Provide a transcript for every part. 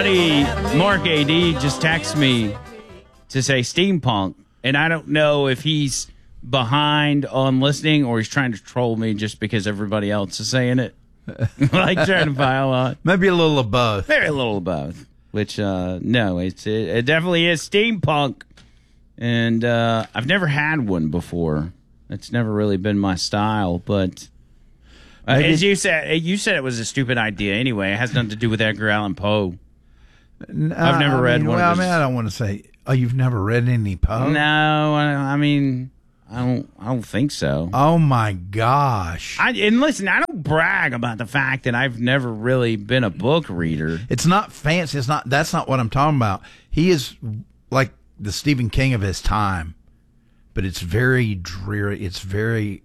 Buddy Mark AD just texted me to say steampunk, and I don't know if he's behind on listening or he's trying to troll me just because everybody else is saying it. Like trying to pile on. Maybe a little of both. Maybe a little of both. Which, no, it definitely is steampunk. And I've never had one before. It's never really been my style, but as you said it was a stupid idea anyway. It has nothing to do with Edgar Allan Poe. I've never read one of his. I don't want to say, you've never read any Poe? No, I don't think so. Oh my gosh! And listen, I don't brag about the fact that I've never really been a book reader. It's not fancy. That's not what I'm talking about. He is like the Stephen King of his time, but it's very dreary. It's very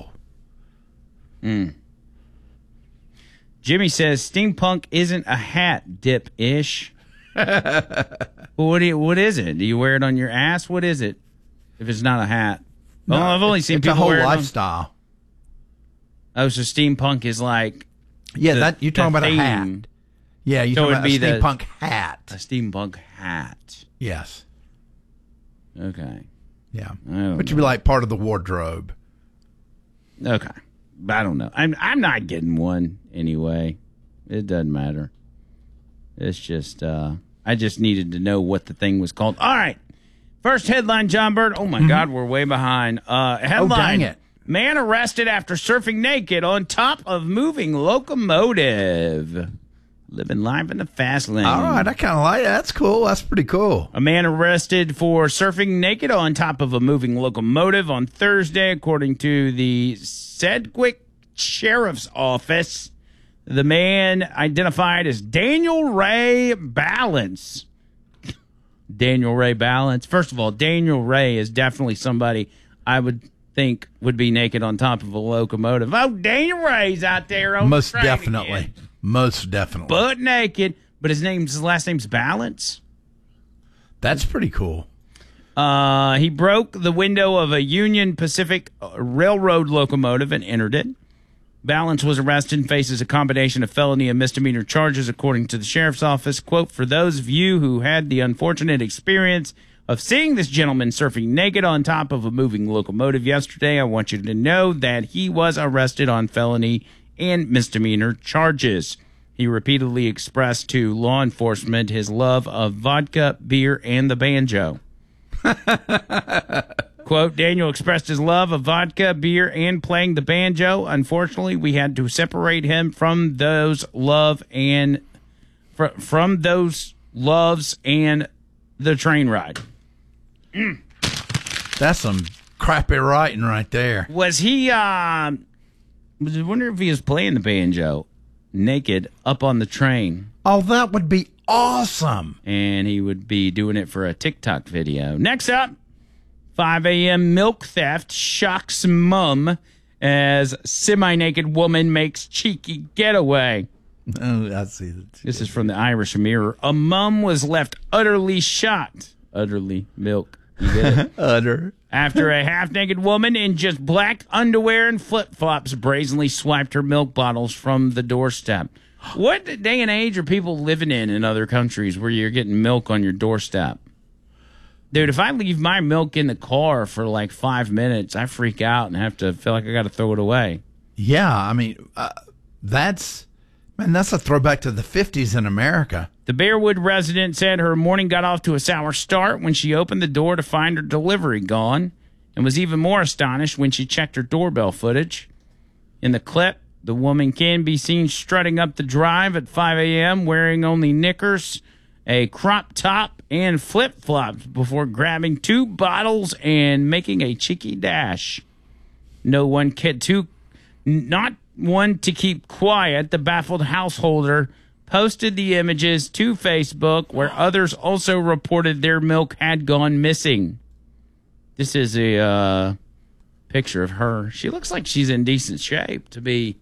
Jimmy says steampunk isn't a hat dip-ish. Well, what is it? Do you wear it on your ass? What is it? If it's not a hat. No, well, I've only seen it's people a whole wear lifestyle. Oh, so steampunk is like that you're talking about a hat. Yeah, you're talking about a steampunk hat. A steampunk hat. Yes. Okay. Yeah. Which would be like part of the wardrobe. Okay. I don't know. I'm not getting one anyway. It doesn't matter. It's just I just needed to know what the thing was called. All right. First headline, John Bird. Oh my God, we're way behind. Headline. Oh, dang it. Man arrested after surfing naked on top of moving locomotive. Living life in the fast lane. All right, I kind of like that. That's cool. That's pretty cool. A man arrested for surfing naked on top of a moving locomotive on Thursday, according to the Sedgwick Sheriff's Office. The man identified as Daniel Ray Balance. Daniel Ray Balance. First of all, Daniel Ray is definitely somebody I would think would be naked on top of a locomotive. Oh, Daniel Ray's out there on Most the train definitely. again. Most definitely. Butt naked. But his last name's Balance. That's pretty cool. He broke the window of a Union Pacific Railroad locomotive and entered it. Balance was arrested and faces a combination of felony and misdemeanor charges, according to the sheriff's office. Quote, for those of you who had the unfortunate experience of seeing this gentleman surfing naked on top of a moving locomotive yesterday, I want you to know that he was arrested on felony and misdemeanor charges. He repeatedly expressed to law enforcement his love of vodka, beer, and the banjo. Quote, Daniel expressed his love of vodka, beer, and playing the banjo. Unfortunately, we had to separate him from those loves and the train ride. That's some crappy writing right there. Was he, I was wondering if he was playing the banjo naked up on the train. Oh, that would be awesome. And he would be doing it for a TikTok video. Next up, 5 a.m. milk theft shocks mom as semi-naked woman makes cheeky getaway. Oh, I see that. This is from the Irish Mirror. A mom was left utterly shocked. Utterly milk. You get it? Utter. After a half-naked woman in just black underwear and flip-flops brazenly swiped her milk bottles from the doorstep. What day and age are people living in other countries where you're getting milk on your doorstep? Dude, if I leave my milk in the car for like 5 minutes, I freak out and have to feel like I got to throw it away. Yeah, I mean, that's a throwback to the 50s in America. The Bearwood resident said her morning got off to a sour start when she opened the door to find her delivery gone, and was even more astonished when she checked her doorbell footage. In the clip, the woman can be seen strutting up the drive at 5 a.m. wearing only knickers, a crop top, and flip-flops before grabbing 2 bottles and making a cheeky dash. Not one to keep quiet, the baffled householder posted the images to Facebook, where others also reported their milk had gone missing. This is a picture of her. She looks like she's in decent shape to be,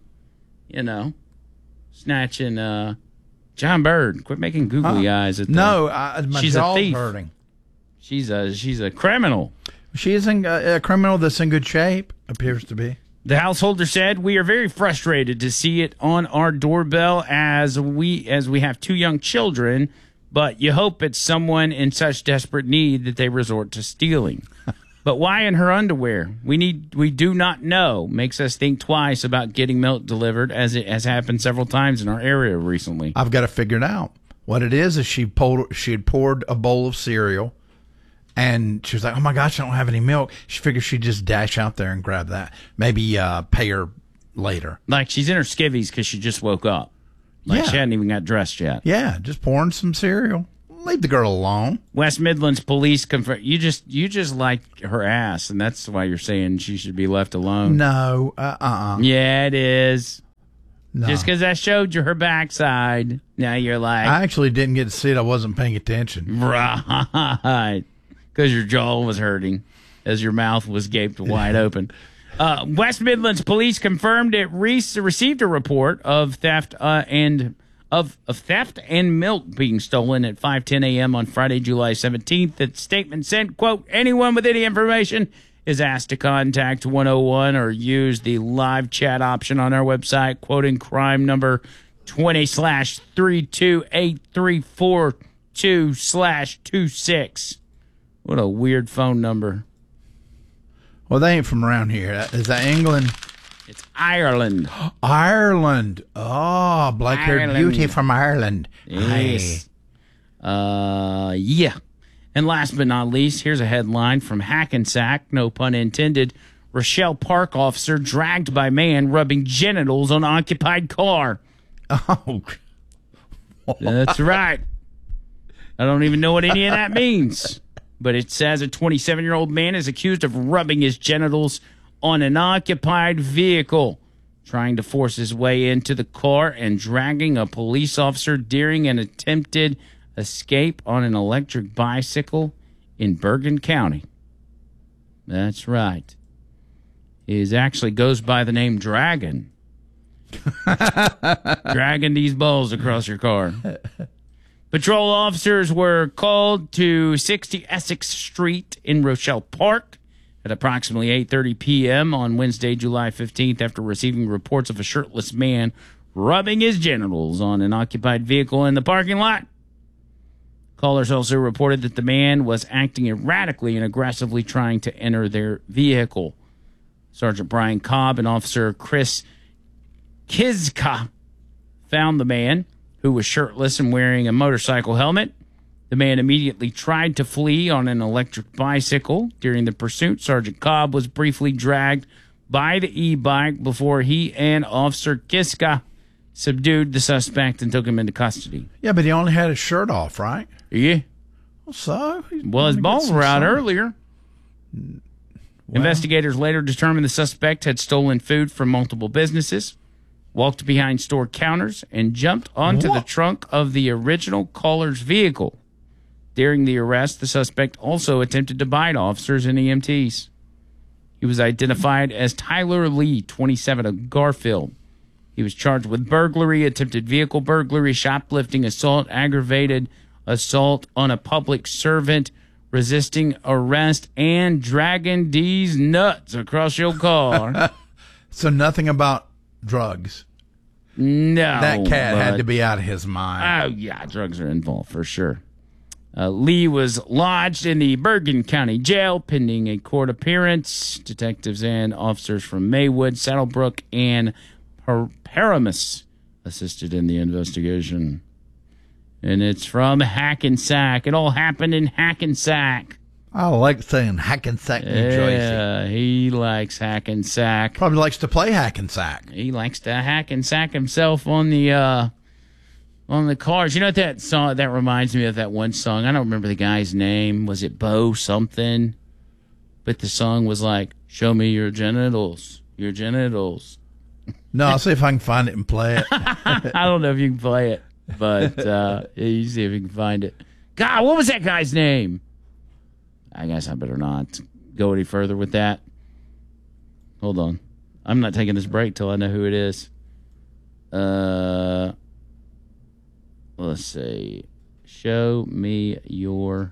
snatching John Bird. Quit making googly eyes at them. No, my she's a jaw's thief. hurting. She's a criminal. She is a criminal that's in good shape, appears to be. The householder said, "We are very frustrated to see it on our doorbell as we have 2 young children, but you hope it's someone in such desperate need that they resort to stealing." But why in her underwear? We do not know. Makes us think twice about getting milk delivered, as it has happened several times in our area recently. I've got to figure it out. What it is she had poured a bowl of cereal, and she was like, "Oh my gosh, I don't have any milk." She figured she'd just dash out there and grab that. Maybe pay her later. Like she's in her skivvies because she just woke up. Like she hadn't even got dressed yet. Yeah, just pouring some cereal. Leave the girl alone. West Midlands police confirm you just like her ass, and that's why you're saying she should be left alone. No, Yeah, it is. No. Just because I showed you her backside, now you're like, I actually didn't get to see it. I wasn't paying attention. right, because your jaw was hurting as your mouth was gaped wide open. West Midlands police confirmed it received a report of theft and milk being stolen at 5:10 a.m. on Friday, July 17th. The statement said, quote, "Anyone with any information is asked to contact 101 or use the live chat option on our website," quoting crime number 20/328342/26. What a weird phone number. Well, they ain't from around here. Is that England? It's Ireland. Ireland. Oh, black-haired beauty from Ireland. Yes. Yeah. And last but not least, here's a headline from Hackensack, no pun intended. Rochelle Park officer dragged by man rubbing genitals on occupied car. Oh. That's right. I don't even know what any of that means. But it says a 27-year-old man is accused of rubbing his genitals on an occupied vehicle, trying to force his way into the car and dragging a police officer during an attempted escape on an electric bicycle in Bergen County. That's right. He actually goes by the name Dragon. Dragging these balls across your car. Patrol officers were called to 60 Essex Street in Rochelle Park at approximately 8:30 p.m. on Wednesday, July 15th, after receiving reports of a shirtless man rubbing his genitals on an occupied vehicle in the parking lot. Callers also reported that the man was acting erratically and aggressively trying to enter their vehicle. Sergeant Brian Cobb and Officer Chris Kizka found the man, who was shirtless and wearing a motorcycle helmet. The man immediately tried to flee on an electric bicycle. During the pursuit, Sergeant Cobb was briefly dragged by the e-bike before he and Officer Kiska subdued the suspect and took him into custody. Yeah, but he only had his shirt off, right? Yeah. So? Well, his balls were out earlier. Well, Investigators later determined the suspect had stolen food from multiple businesses, walked behind store counters, and jumped onto the trunk of the original caller's vehicle. During the arrest, the suspect also attempted to bite officers and EMTs. He was identified as Tyler Lee, 27, of Garfield. He was charged with burglary, attempted vehicle burglary, shoplifting, assault, aggravated assault on a public servant, resisting arrest, and dragging these nuts across your car. So nothing about drugs. No. That cat had to be out of his mind. Oh, yeah, drugs are involved for sure. Lee was lodged in the Bergen County Jail pending a court appearance. Detectives and officers from Maywood, Saddlebrook, and Paramus assisted in the investigation. And it's from Hackensack. It all happened in Hackensack. I like saying Hackensack, New Jersey. Yeah, he likes Hackensack. Probably likes to play Hackensack. He likes to Hackensack himself on the cars. You know what that song, that reminds me of that one song. I don't remember the guy's name. Was it Bo something? But the song was like, "Show me your genitals, your genitals." No, I'll see if I can find it and play it. I don't know if you can play it, but you see if you can find it. God, what was that guy's name? I guess I better not go any further with that. Hold on. I'm not taking this break till I know who it is. Let's see. Show me your...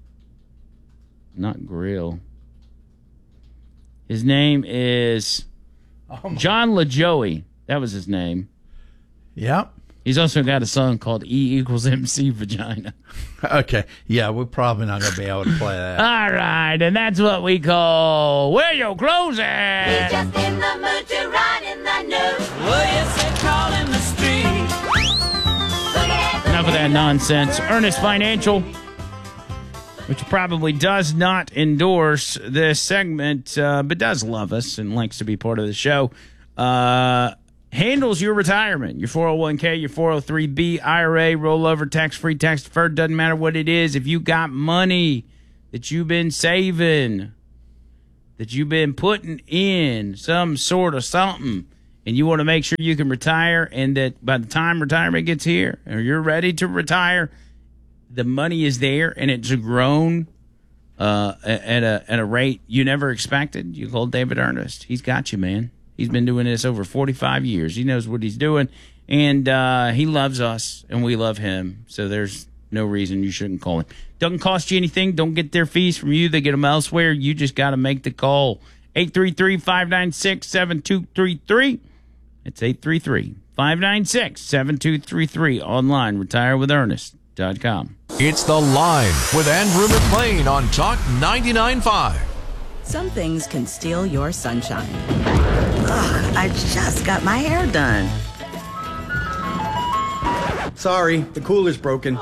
Not grill. His name is John LaJoie. That was his name. Yep. He's also got a song called E = MC Vagina. Okay. Yeah, we're probably not going to be able to play that. All right, and that's what we call Where Your Clothes We're At. just in the mood to ride in the news. Well, yes, they call in the street. Enough of that nonsense. Ernest Financial, which probably does not endorse this segment, but does love us and likes to be part of the show, handles your retirement, your 401k, your 403b, IRA, rollover, tax-free, tax-deferred, doesn't matter what it is. If you got money that you've been saving, that you've been putting in some sort of something, and you want to make sure you can retire, and that by the time retirement gets here, or you're ready to retire, the money is there, and it's grown at a rate you never expected, you call David Ernest. He's got you, man. He's been doing this over 45 years. He knows what he's doing, and he loves us, and we love him. So there's no reason you shouldn't call him. Doesn't cost you anything. Don't get their fees from you. They get them elsewhere. You just got to make the call. 833-596-7233. It's 833-596-7233. Online, retirewithernest.com. It's The Line with Andrew McLean on Talk 99.5. Some things can steal your sunshine. Ugh, I just got my hair done. Sorry, the cooler's broken.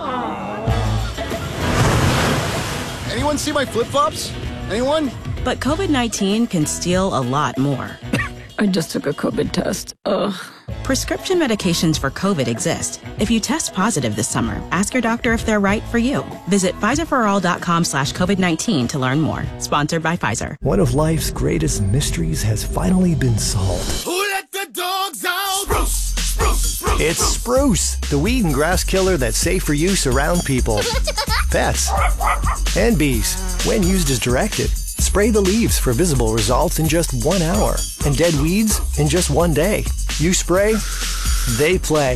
Anyone see my flip-flops? Anyone? But COVID-19 can steal a lot more. I just took a COVID test. Ugh. Prescription medications for COVID exist. If you test positive this summer, ask your doctor if they're right for you. Visit PfizerForAll.com/COVID-19 to learn more. Sponsored by Pfizer. One of life's greatest mysteries has finally been solved. Who let the dogs out? Spruce, spruce, spruce. It's Spruce, the weed and grass killer that's safe for use around people, pets, and bees. When used as directed, spray the leaves for visible results in just 1 hour, and dead weeds in just 1 day. You spray, they play.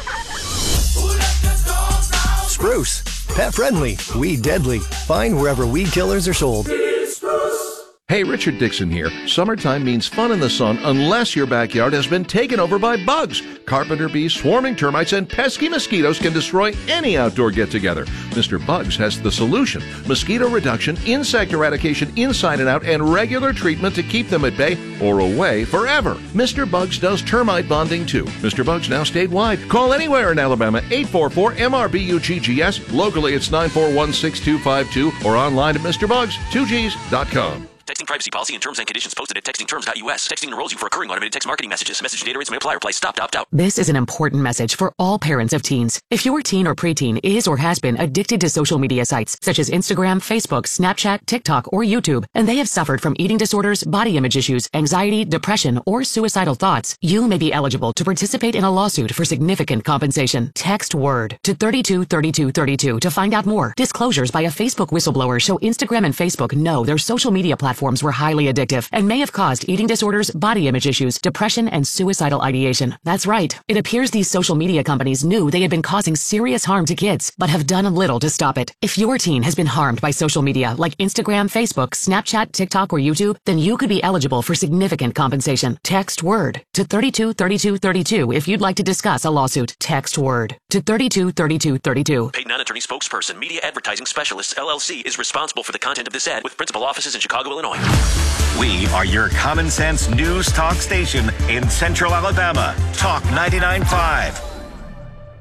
Spruce, pet friendly, weed deadly. Find wherever weed killers are sold. Hey, Richard Dixon here. Summertime means fun in the sun unless your backyard has been taken over by bugs. Carpenter bees, swarming termites, and pesky mosquitoes can destroy any outdoor get-together. Mr. Bugs has the solution. Mosquito reduction, insect eradication inside and out, and regular treatment to keep them at bay or away forever. Mr. Bugs does termite bonding too. Mr. Bugs now statewide. Call anywhere in Alabama, 844-MRBUGGS. Locally, it's 941-6252 or online at MrBugs2Gs.com. Texting privacy policy and terms and conditions posted at textingterms.us. Texting enrolls you for recurring automated text marketing messages. Message data rates may apply. Reply stop to opt out. This is an important message for all parents of teens. If your teen or preteen is or has been addicted to social media sites such as Instagram, Facebook, Snapchat, TikTok, or YouTube, and they have suffered from eating disorders, body image issues, anxiety, depression, or suicidal thoughts, you may be eligible to participate in a lawsuit for significant compensation. Text WORD to 323232 to find out more. Disclosures by a Facebook whistleblower show Instagram and Facebook know their social media platforms were highly addictive and may have caused eating disorders, body image issues, depression, and suicidal ideation. That's right. It appears these social media companies knew they had been causing serious harm to kids, but have done little to stop it. If your teen has been harmed by social media like Instagram, Facebook, Snapchat, TikTok, or YouTube, then you could be eligible for significant compensation. Text WORD to 323232 if you'd like to discuss a lawsuit. Text WORD to 323232. Paid non-attorney spokesperson, Media Advertising Specialists, LLC, is responsible for the content of this ad with principal offices in Chicago, Illinois. We are your common sense news talk station in Central Alabama. Talk 99.5.